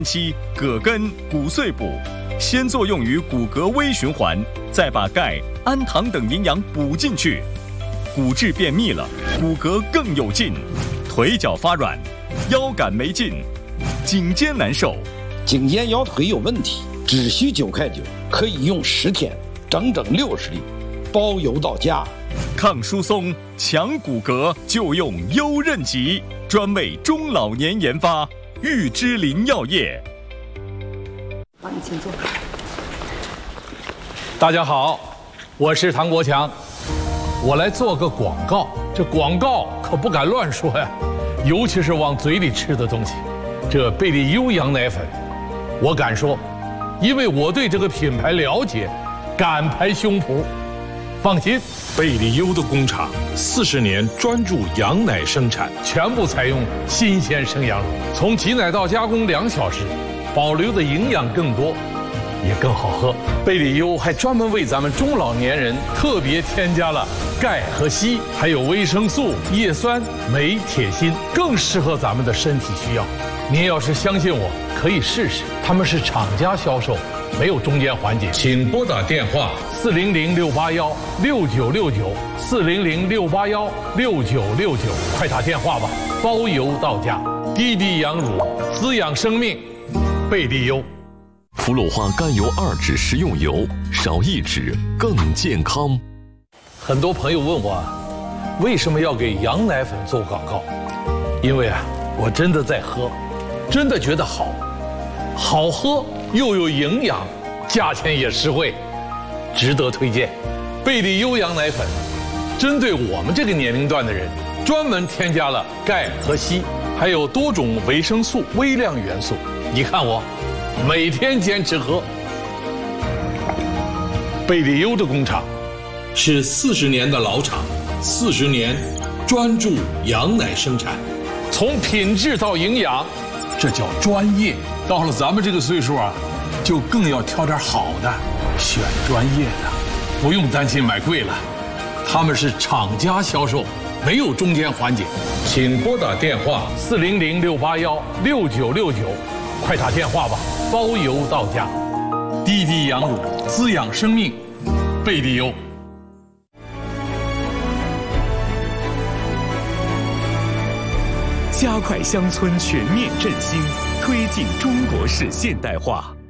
期葛根、骨碎补，先作用于骨骼微循环，再把钙、氨糖等营养补进去，骨质变密了，骨骼更有劲，腿脚发软，腰杆没劲，颈肩难受。 颈肩腰腿有问题，只需9块9，可以用10天，整整60粒，包邮到家。 抗疏松、强骨骼就用优韧极，专为中老年研发，玉芝林药业。 你请坐。 大家好，我是唐国强，我来做个广告。这广告可不敢乱说呀，尤其是往嘴里吃的东西。这贝利优羊奶粉，我敢说，因为我对这个品牌了解，敢拍胸脯。放心， 贝利优的工厂40年专注羊奶生产， 全部采用新鲜生羊乳，从挤奶到加工2小时，保留的营养更多，也更好喝。贝利优还专门为咱们中老年人特别添加了钙和硒，还有维生素、叶酸、镁、铁、锌，更适合咱们的身体需要。您要是相信我，可以试试。他们是厂家销售，没有中间环节。 请拨打电话 400-681-6969，400-681-6969，快打电话吧，包邮到家。滴滴羊乳，滋养生命，贝利优。 氟氯化甘油2酯食用油，少1酯更健康。 很多朋友问我，为什么要给羊奶粉做广告？因为我真的在喝，真的觉得好喝又有营养，价钱也实惠，值得推荐。贝利优羊奶粉针对我们这个年龄段的人，专门添加了钙和硒，还有多种维生素、微量元素。你看我每天坚持喝。贝利优的工厂是40年的老厂，40年专注羊奶生产， 从品质到营养，这叫专业。到了咱们这个岁数就更要挑点好的，选专业的，不用担心买贵了。他们是厂家销售，没有中间环节。 请拨打电话 400-681-6969，快打电话吧，包邮到家。滴滴羊乳，滋养生命，贝利优。 加快乡村全面振兴，推进中国式现代化。